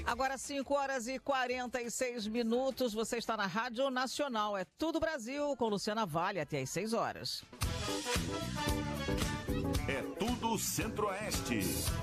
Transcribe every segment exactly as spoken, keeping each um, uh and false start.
Agora cinco horas e quarenta e seis minutos, você está na Rádio Nacional, é Tudo Brasil, com Luciana Vale até às seis horas. É Tudo Centro-Oeste.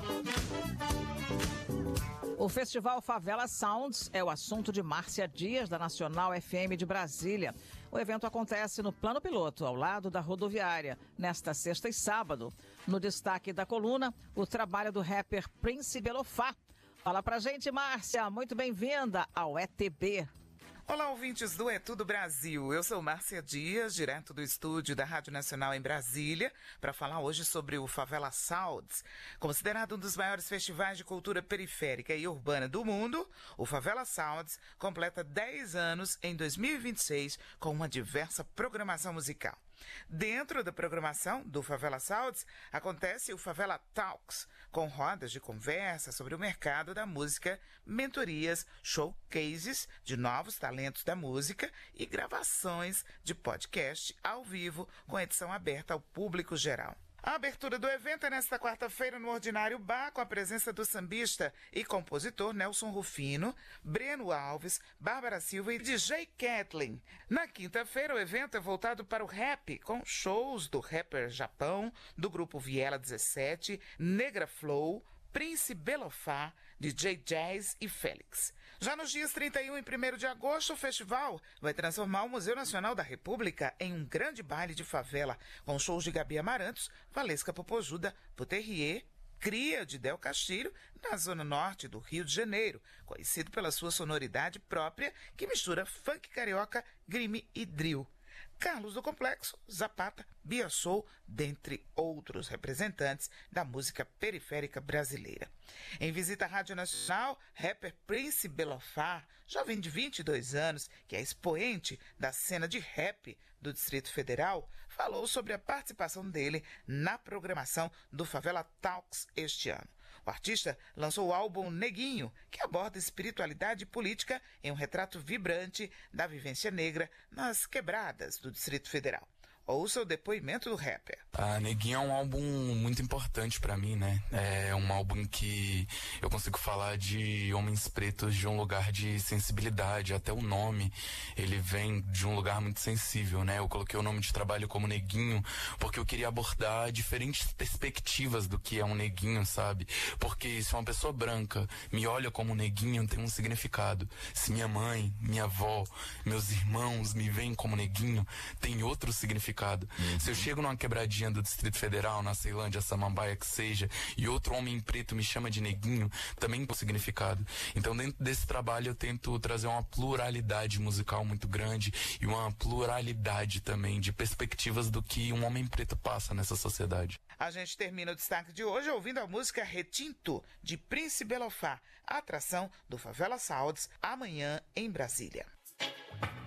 O Festival Favela Sounds é o assunto de Márcia Dias, da Nacional F M de Brasília. O evento acontece no Plano Piloto, ao lado da rodoviária, nesta sexta e sábado. No destaque da coluna, o trabalho do rapper Prince Belofá. Fala pra gente, Márcia, muito bem-vinda ao E T B. Olá, ouvintes do É Tudo Brasil. Eu sou Márcia Dias, direto do estúdio da Rádio Nacional em Brasília, para falar hoje sobre o Favela Sounds. Considerado um dos maiores festivais de cultura periférica e urbana do mundo, o Favela Sounds completa dez anos em dois mil e vinte e seis com uma diversa programação musical. Dentro da programação do Favela Sounds, acontece o Favela Talks, com rodas de conversa sobre o mercado da música, mentorias, showcases de novos talentos da música e gravações de podcast ao vivo com edição aberta ao público geral. A abertura do evento é nesta quarta-feira no Ordinário Bar, com a presença do sambista e compositor Nelson Rufino, Breno Alves, Bárbara Silva e D J Kathleen. Na quinta-feira, o evento é voltado para o rap, com shows do rapper Japão, do grupo Viela dezessete, Negra Flow, Prince Belofá, D J Jazz e Félix. Já nos dias trinta e um e primeiro de agosto, o festival vai transformar o Museu Nacional da República em um grande baile de favela, com shows de Gabi Amarantos, Valesca Popozuda, Poterrier, Cria de Del Castilho, na zona norte do Rio de Janeiro, conhecido pela sua sonoridade própria, que mistura funk carioca, grime e drill. Carlos do Complexo, Zapata, Bia Soul, dentre outros representantes da música periférica brasileira. Em visita à Rádio Nacional, rapper Prince Belofá, jovem de vinte e dois anos, que é expoente da cena de rap do Distrito Federal, falou sobre a participação dele na programação do Favela Talks este ano. O artista lançou o álbum Neguinho, que aborda espiritualidade e política em um retrato vibrante da vivência negra nas quebradas do Distrito Federal. Ouça o depoimento do rapper. A Neguinho é um álbum muito importante pra mim, né? É um álbum que eu consigo falar de homens pretos de um lugar de sensibilidade. Até o nome, ele vem de um lugar muito sensível, né? Eu coloquei o nome de trabalho como Neguinho porque eu queria abordar diferentes perspectivas do que é um neguinho, sabe? Porque se uma pessoa branca me olha como neguinho, tem um significado. Se minha mãe, minha avó, meus irmãos me veem como neguinho, tem outro significado. Uhum. Se eu chego numa quebradinha do Distrito Federal, na Ceilândia, Samambaia, que seja, e outro homem preto me chama de neguinho, também tem significado. Então, dentro desse trabalho, eu tento trazer uma pluralidade musical muito grande e uma pluralidade também de perspectivas do que um homem preto passa nessa sociedade. A gente termina o destaque de hoje ouvindo a música Retinto, de Prince Belofá, a atração do Favela Sounds, amanhã em Brasília.